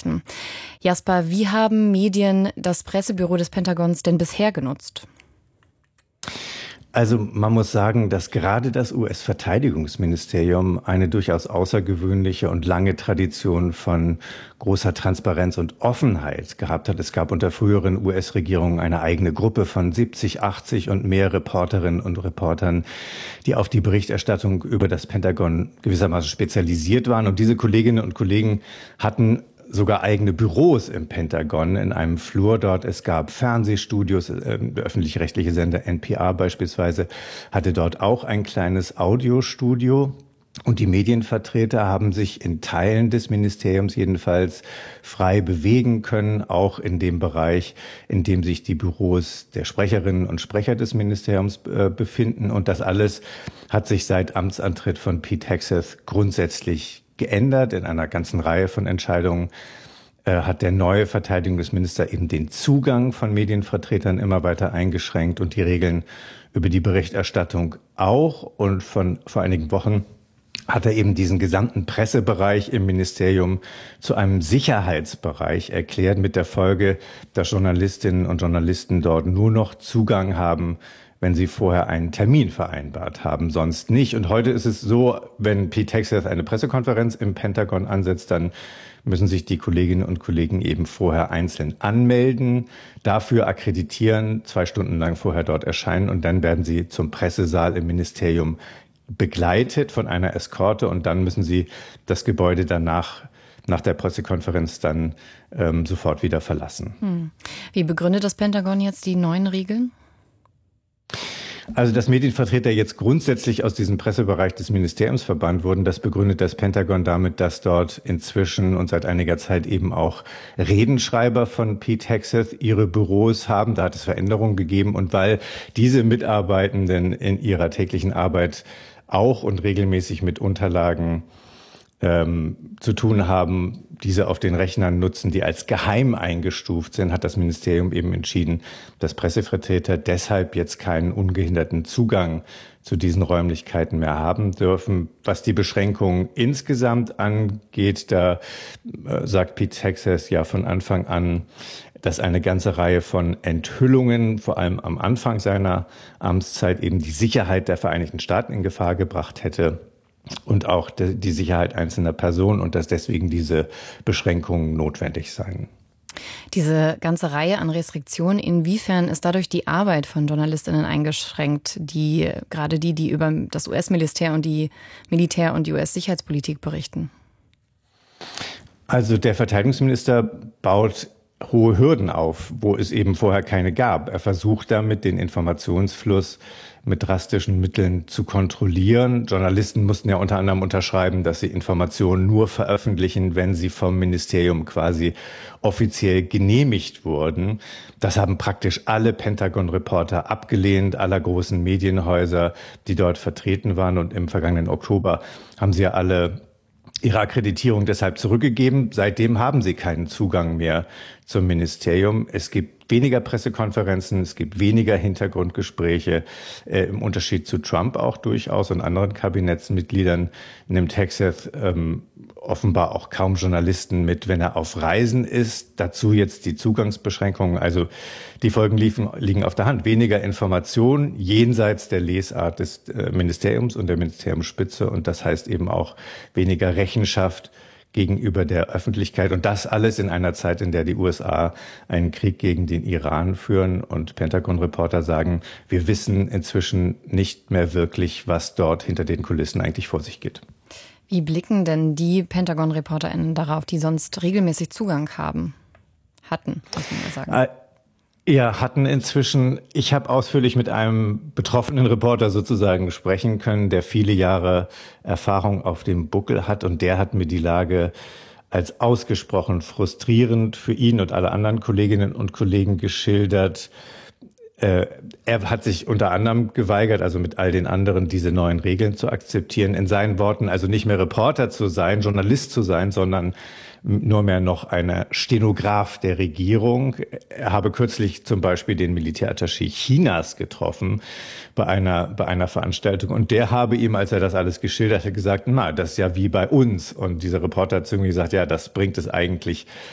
sprechen. Jasper, wie haben Medien das Pressebüro des Pentagons denn bisher genutzt? Also man muss sagen, dass gerade das US-Verteidigungsministerium eine durchaus außergewöhnliche und lange Tradition von großer Transparenz und Offenheit gehabt hat. Es gab unter früheren US-Regierungen eine eigene Gruppe von 70, 80 und mehr Reporterinnen und Reportern, die auf die Berichterstattung über das Pentagon gewissermaßen spezialisiert waren. Und diese Kolleginnen und Kollegen hatten sogar eigene Büros im Pentagon in einem Flur dort. Es gab Fernsehstudios, der öffentlich-rechtliche Sender NPR beispielsweise hatte dort auch ein kleines Audiostudio. Und die Medienvertreter haben sich in Teilen des Ministeriums jedenfalls frei bewegen können, auch in dem Bereich, in dem sich die Büros der Sprecherinnen und Sprecher des Ministeriums befinden. Und das alles hat sich seit Amtsantritt von Pete Hegseth grundsätzlich geändert. In einer ganzen Reihe von Entscheidungen hat der neue Verteidigungsminister eben den Zugang von Medienvertretern immer weiter eingeschränkt und die Regeln über die Berichterstattung auch. Und vor einigen Wochen hat er eben diesen gesamten Pressebereich im Ministerium zu einem Sicherheitsbereich erklärt, mit der Folge, dass Journalistinnen und Journalisten dort nur noch Zugang haben, wenn sie vorher einen Termin vereinbart haben, sonst nicht. Und heute ist es so, wenn Pete Hegseth eine Pressekonferenz im Pentagon ansetzt, dann müssen sich die Kolleginnen und Kollegen eben vorher einzeln anmelden, dafür akkreditieren, 2 Stunden lang vorher dort erscheinen und dann werden sie zum Pressesaal im Ministerium begleitet von einer Eskorte und dann müssen sie das Gebäude danach nach der Pressekonferenz dann sofort wieder verlassen. Wie begründet das Pentagon jetzt die neuen Regeln? Also, dass Medienvertreter jetzt grundsätzlich aus diesem Pressebereich des Ministeriums verbannt wurden, das begründet das Pentagon damit, dass dort inzwischen und seit einiger Zeit eben auch Redenschreiber von Pete Hegseth ihre Büros haben. Da hat es Veränderungen gegeben und weil diese Mitarbeitenden in ihrer täglichen Arbeit auch und regelmäßig mit Unterlagen zu tun haben, diese auf den Rechnern nutzen, die als geheim eingestuft sind, hat das Ministerium eben entschieden, dass Pressevertreter deshalb jetzt keinen ungehinderten Zugang zu diesen Räumlichkeiten mehr haben dürfen. Was die Beschränkungen insgesamt angeht, da sagt Pete Hegseth ja von Anfang an, dass eine ganze Reihe von Enthüllungen, vor allem am Anfang seiner Amtszeit, eben die Sicherheit der Vereinigten Staaten in Gefahr gebracht hätte. Und auch die Sicherheit einzelner Personen und dass deswegen diese Beschränkungen notwendig seien. Diese ganze Reihe an Restriktionen, inwiefern ist dadurch die Arbeit von JournalistInnen eingeschränkt, die über das US-Militär und die US-Sicherheitspolitik berichten? Also der Verteidigungsminister baut hohe Hürden auf, wo es eben vorher keine gab. Er versucht damit, den Informationsfluss mit drastischen Mitteln zu kontrollieren. Journalisten mussten ja unter anderem unterschreiben, dass sie Informationen nur veröffentlichen, wenn sie vom Ministerium quasi offiziell genehmigt wurden. Das haben praktisch alle Pentagon-Reporter abgelehnt, aller großen Medienhäuser, die dort vertreten waren. Und im vergangenen Oktober haben sie ja alle ihre Akkreditierung deshalb zurückgegeben. Seitdem haben sie keinen Zugang mehr zum Ministerium. Es gibt weniger Pressekonferenzen, es gibt weniger Hintergrundgespräche. Im Unterschied zu Trump auch durchaus und anderen Kabinettsmitgliedern nimmt Hegseth offenbar auch kaum Journalisten mit, wenn er auf Reisen ist. Dazu jetzt die Zugangsbeschränkungen. Also die Folgen liegen auf der Hand. Weniger Information jenseits der Lesart des Ministeriums und der Ministeriumsspitze. Und das heißt eben auch weniger Rechenschaft gegenüber der Öffentlichkeit. Und das alles in einer Zeit, in der die USA einen Krieg gegen den Iran führen. Und Pentagon-Reporter sagen, wir wissen inzwischen nicht mehr wirklich, was dort hinter den Kulissen eigentlich vor sich geht. Wie blicken denn die Pentagon-ReporterInnen darauf, die sonst regelmäßig Zugang hatten, muss man ja sagen? Ja, hatten inzwischen. Ich habe ausführlich mit einem betroffenen Reporter sozusagen sprechen können, der viele Jahre Erfahrung auf dem Buckel hat. Und der hat mir die Lage als ausgesprochen frustrierend für ihn und alle anderen Kolleginnen und Kollegen geschildert. Er hat sich unter anderem geweigert, also mit all den anderen, diese neuen Regeln zu akzeptieren. In seinen Worten also nicht mehr Reporter zu sein, Journalist zu sein, sondern nur mehr noch eine Stenograf der Regierung. Er habe kürzlich zum Beispiel den Militärattaché Chinas getroffen bei einer Veranstaltung. Und der habe ihm, als er das alles geschildert hat, gesagt, das ist ja wie bei uns. Und dieser Reporter hat zu ihm gesagt, ja, das bringt es eigentlich